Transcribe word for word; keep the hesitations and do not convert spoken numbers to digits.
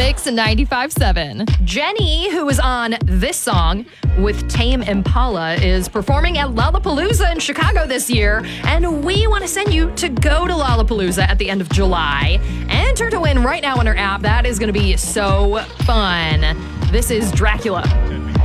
Mix ninety-five point seven. Jenny, who is on this song with Tame Impala, is performing at Lollapalooza in Chicago this year, and we want to send you to go to Lollapalooza at the end of July. Enter to win right now on our app. That is going to be so fun. This is Dracula.